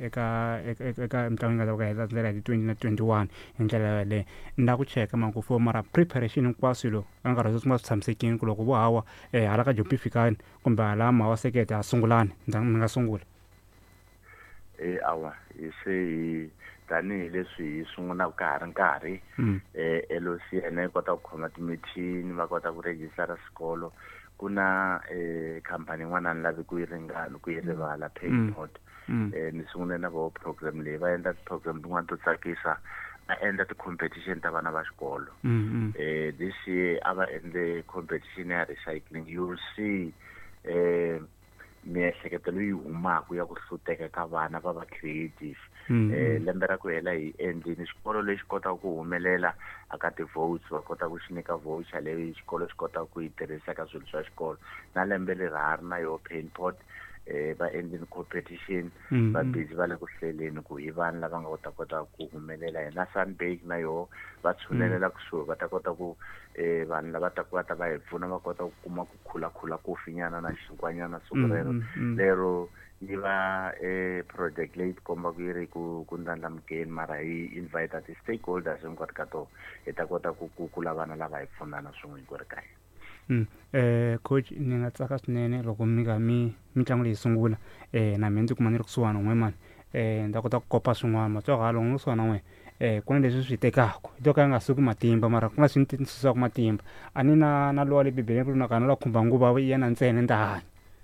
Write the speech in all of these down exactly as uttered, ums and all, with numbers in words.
eka eka eka mitlangu nga ta ka heta ndlela hi twenty twenty-one hi ndlela yaleyo ni la ku cheka manku for mara preparation hinkwaswo swilo ka nkarhi sweswi nga swi tshamisekini ku loko vo hawa um hala ka jopi fikani kumbe hala mahawa sekete ha sungulani mi nga sungula e awa hi se hi tanihileswi hi sungulaka ka ha ri nkarhi um L O C ene yi kota ku khoma timithini va kota ku rejistara swikolo ku na um khampani yin'wana ni lavi ku yi ringana ku yi rivala Payport um ni sungule na vo program leyi va endla ti-program tin'wana to tsakisa va endla ti-competition ta vana va xikolo um this year a va endle competition ya recycling you will see um miehleketo leyi humaka ya ku hluteka ka vana va va creative um lembe ra ku hela hi endlini xikolo lexi kotaka ku humelela aka ti-votes va kota ku xi nyika voucher leyi xikolo xi kotaka ku yi tirhisa ka swilo swa xikolo na lembe leri ha ri na yo Payport um va endlini competition va busy va le ku hleleni ku hi vanhu lava nga kota kota ku humelela hi na Sunbake na yoho va tshunelela kusuhi va ta kota ku um vanhu lava ta va ta va hi pfuna va kota ku kuma ku khulakhula kofinyana na xinkwanyana siku rero lero yi va um project leyi ti kombaka yi ri ku ku ndlandlamukeni mara hi invite ti-stakeholders hinkwato ka tona hi ta kota ku ku kula vana lava hi pfunana swin'we hi ku ri kahle Mm. Eh coach ni nga tsaka swinene loko mi nga mi mitlangu leyi sungula eh na mina ndzi kuma ni ri kusuhana n'we mani eh ni ta kota ku kopa swin'wana matswaka loko ni kusuhana n'we eh ku na leswi swi tekaka hi to ka nga suki matimba mara ku nga swi ni susaka matimba a ni na na lowa le bibeleni ku ri na kana la khumba nguva yena ntsena ni ta hanya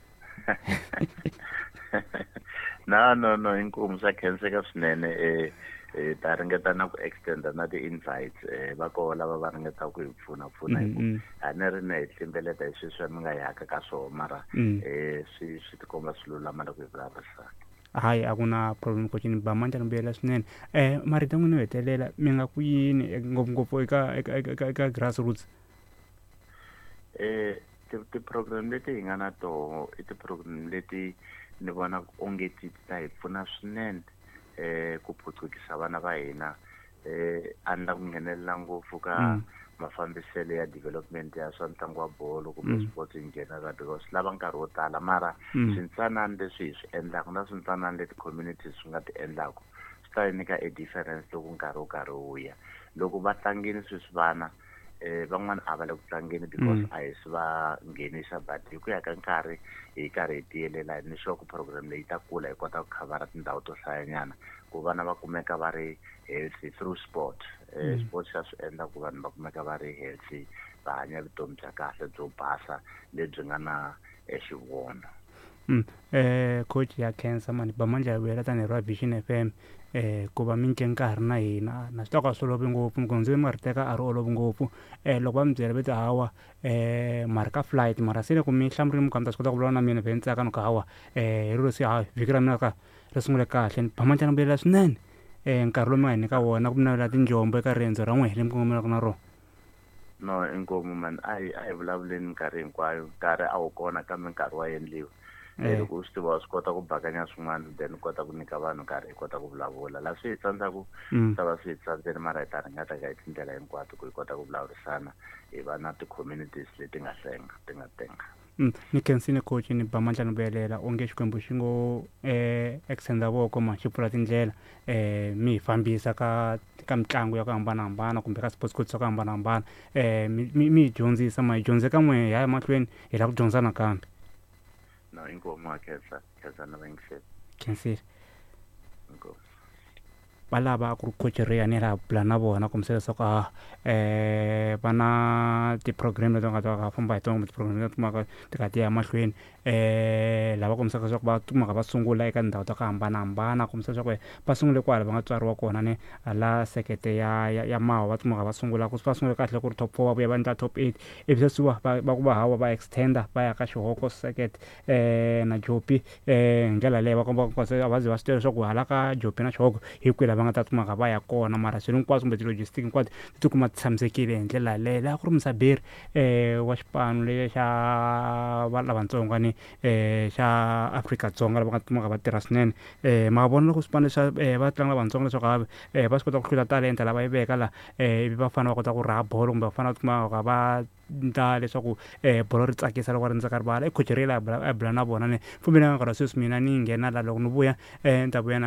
no no no inkomu swa khenseka swinene eh ta ringeta na ku extenda na ti-invites um va koho lava va ringeta ku hi pfuna pfuna hi ku a ni ri na hi tlimbeleta hi sweswi swa mi nga hi haka ka swona mara um swi swi tikomba swi lulama loko hi vulavurisana hayi a ku na problem coach ni ba mandla ni mbuyela swinene um marito n'wini yo hetelela mi nga ku yini ngopfungopfu eka eka eka eka grassroots um ti-program leti hi nga na toho i ti-program leti ni vona onge ti ta hi pfuna swinene eh ku phucukisa vana va hina eh a ni la ku nghenelela ngopfu ka mafambiselo ya development ya swa ntlangu wa bolo kumbe sports in general because lava nkarhi wo tala mara swintsanana leswi hi swi endlaka na swintsanana leti communities swi nga ti endlaka swi ta nyika a difference loko nkarhi wo karhi wu ya loko va tlangini sweswi vana eh van'wana a va le ku tlangeni because a hi swi va nghenisa but hi ku ya ka nkarhi hi karhi hi tiyelela ni sure ku program leyi ta kula hi kota ku khavara tindhawu to hlayanyana ku vana va kumeka va ri healthy through sport eh sport xa swi endla ku vanhu va kumeka va ri healthy va hanya vutomi bya kahle byo basa lebyi nga na xivono Mm. Eh coach ya cancer mani ba manja ya wela tani ra Vision F M eh ku va mi nke nkarhi na hina na swi ta ka swi olovi ngopfu mugondzo mi ri teka a ri olovi ngopfu eh loko va mi byela vete hawa eh mari ka flight mara se loko mi hlamuri mi kamta swi kota ku vulavula na mina vhe ni tsaka no ka hawa eh hi rilo si ha vhiki ra mina ka ri sungule kahle ba manja na mbuyela swinene eh nkarhi lowu mi nga hi nyika wona ku mi navela tinjombo eka riendzo ra n'we lembe kongomelaka na rona no inkomu man a hi a hi vulavuleni nkarhi hinkwayo nkarhi a wu kona kambe nkarhi wa endliwa loko u swi tiva wa swi kota ku bakanya swin'wana then u kota ku nyika vanhu nkarhi hi kota ku vulavula laha swi hi tsandzaku ta va swi hi tsandzeni mara hi ta ringeta ka hi tindlela hinkwato ku hi kota ku vulavurisana hi va na ti-communities leti nga hlenga ti nga tenga ni khensile coach ni ba mandla ni vuyelela onge xikwembu xi ngo eh extenda voko ma xi pfula tindlela eh mi hi fambisa ka ka mitlangu ya ku hambanahambana kumbe ka sports coach ya ku hambanahambana eh mi mi hi dyondzisa ma hi dyondze ka n'we hi ya emahlweni hi la ku dyondza nakambe no inkomu wa khensa khensa na vayingiseli khensile inkomu va lava ku ri coach riya ni laha bula na vona kumbe se leswaku a eh va na ti-program leti va nga ta va famba hi tona kumbe ti-program leti kumaka ti nga ti ya mahlweni eh lava kombisaka leswaku va kumaka va sungula eka tindhawu ta ku hambanahambana kombisa leswaku va sungule kwala va nga tswariwa kona ni hala sekete ya ya ya mawa va kumaka va sungula ku va sungule kahle ku ri top four va vuya va endla top eight ivi sweswiwa va ku va hawa va extenda va ya ka xihoko sekete eh na jopi eh ndlela leyi va komba ku a va ze va swi tiva leswaku hala ka jopi na xihoko hi kwela va nga ta kumaka va ya kona mara swilo hinkwaswo kumbe ti-logistic hinkwato ti tikuma ti tshamisekile hi ndlela leyi laha ku ri Musaberi eh wa xipano lexa xa va lavatsongo ni eh xa Afrika-Dzonga lava nga kumaka va tirha swinene eh ma vona loko swipano xa va tlanga lavatsongo leswaku eh va swi kota ku hlula talenta lava yi veka laha eh ivi va fana va kota ku raha bolo kumbe va fana va kumaka va nta leswaku eh bolo ri tsakisa loko ri ndzaka rivala i coach ri la a bula na vona ni pfumelelanga nkarhi wa sweswi mina ni nghena la loko ni vuya eh ni ta vuya na